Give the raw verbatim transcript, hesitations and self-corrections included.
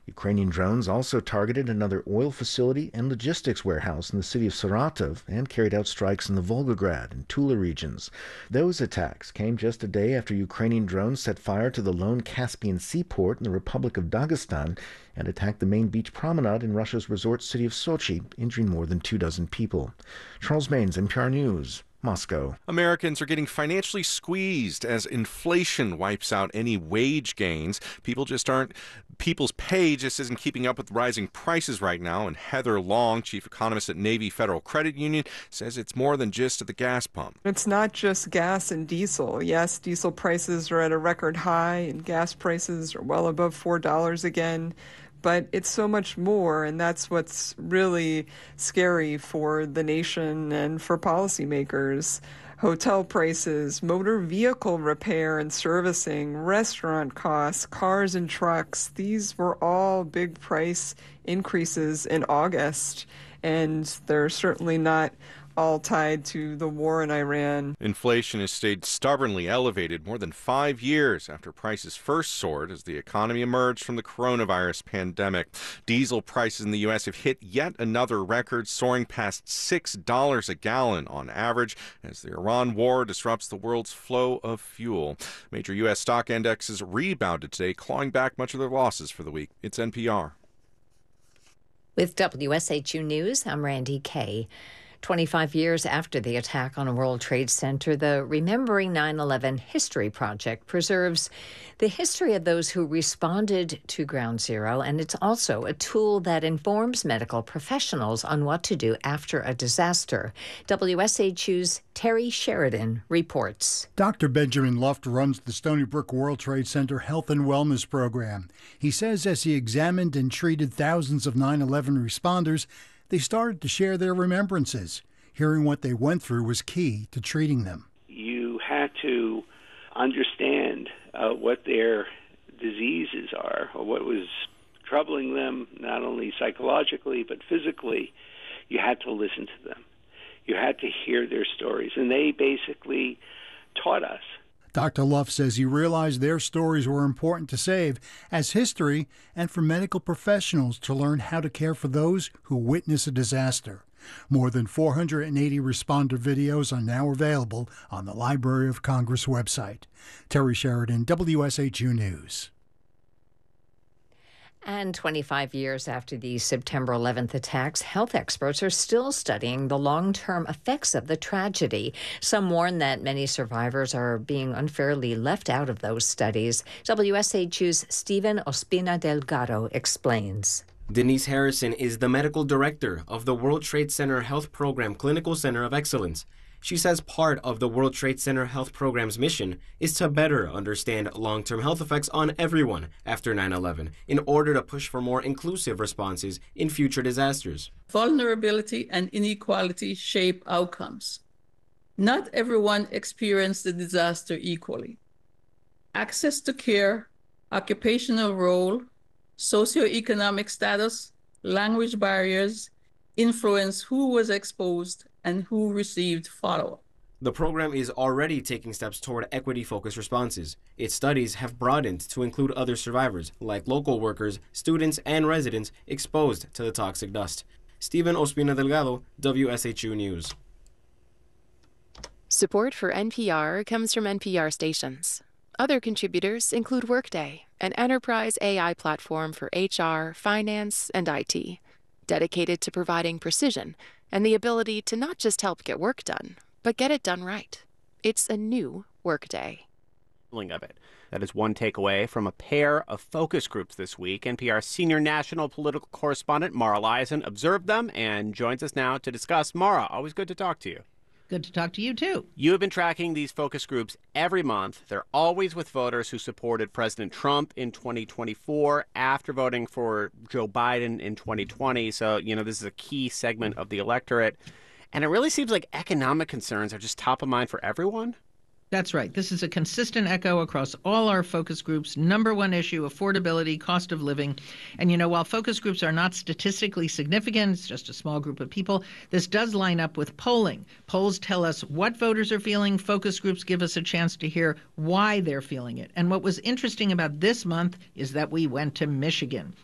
Ukrainian drones also targeted another oil facility and logistics warehouse in the city of Saratov and carried out strikes in the Volgograd and Tula regions. Those attacks came just a day after Ukrainian drones set fire to the lone Caspian seaport in the Republic of Dagestan and attacked the main beach promenade in Russia's resort city of Sochi, injuring more than two dozen people. Charles Maines, N P R News, Moscow. Americans are getting financially squeezed as inflation wipes out any wage gains. People just aren't, people's pay just isn't keeping up with rising prices right now. And Heather Long, chief economist at Navy Federal Credit Union, says it's more than just at the gas pump. It's not just gas and diesel. Yes, diesel prices are at a record high and gas prices are well above four dollars again. But it's so much more, and that's what's really scary for the nation and for policymakers. Hotel prices, motor vehicle repair and servicing, restaurant costs, cars and trucks, these were all big price increases in August, and they're certainly not all tied to the war in Iran. Inflation has stayed stubbornly elevated more than five years after prices first soared as the economy emerged from the coronavirus pandemic. Diesel prices in the U S have hit yet another record, soaring past six dollars a gallon on average as the Iran war disrupts the world's flow of fuel. Major U S stock indexes rebounded today, clawing back much of their losses for the week. It's N P R. With W S H U News, I'm Randy Kay. twenty-five years after the attack on a World Trade Center, the Remembering nine eleven History Project preserves the history of those who responded to Ground Zero, and it's also a tool that informs medical professionals on what to do after a disaster. W S H U's Terry Sheridan reports. Doctor Benjamin Luft runs the Stony Brook World Trade Center Health and Wellness Program. He says as he examined and treated thousands of nine eleven responders, they started to share their remembrances. Hearing what they went through was key to treating them. You had to understand uh, what their diseases are, or what was troubling them, not only psychologically but physically. You had to listen to them. You had to hear their stories, and they basically taught us. Doctor Luff says he realized their stories were important to save as history and for medical professionals to learn how to care for those who witness a disaster. More than four hundred eighty responder videos are now available on the Library of Congress website. Terry Sheridan, W S H U News. And twenty-five years after the September eleventh attacks, health experts are still studying the long-term effects of the tragedy. Some warn that many survivors are being unfairly left out of those studies. W S H U's Stephen Ospina Delgado explains. Denise Harrison is the medical director of the World Trade Center Health Program Clinical Center of Excellence. She says part of the World Trade Center Health Program's mission is to better understand long-term health effects on everyone after nine eleven in order to push for more inclusive responses in future disasters. Vulnerability and inequality shape outcomes. Not everyone experienced the disaster equally. Access to care, occupational role, socioeconomic status, language barriers influence who was exposed and who received follow-up. The program is already taking steps toward equity-focused responses. Its studies have broadened to include other survivors, like local workers, students, and residents exposed to the toxic dust. Stephen Ospina Delgado, W S H U News. Support for N P R comes from N P R stations. Other contributors include Workday, an enterprise A I platform for H R, finance, and I T, dedicated to providing precision and the ability to not just help get work done, but get it done right. It's a new Workday. Of it. That is one takeaway from a pair of focus groups this week. N P R senior national political correspondent Mara Liasson observed them and joins us now to discuss. Mara, always good to talk to you. Good to talk to you, too. You have been tracking these focus groups every month. They're always with voters who supported President Trump in twenty twenty-four after voting for Joe Biden in twenty twenty. So, you know, this is a key segment of the electorate. And it really seems like economic concerns are just top of mind for everyone. That's right. This is a consistent echo across all our focus groups. Number one issue, affordability, cost of living. And, you know, while focus groups are not statistically significant, it's just a small group of people, this does line up with polling. Polls tell us what voters are feeling. Focus groups give us a chance to hear why they're feeling it. And what was interesting about this month is that we went to Michigan.